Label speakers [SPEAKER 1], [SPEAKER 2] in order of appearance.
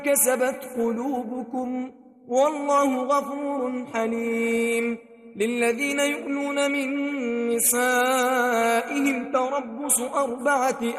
[SPEAKER 1] كسبت قلوبكم والله غفور حليم. للذين يؤلون من نسائهم تربص 4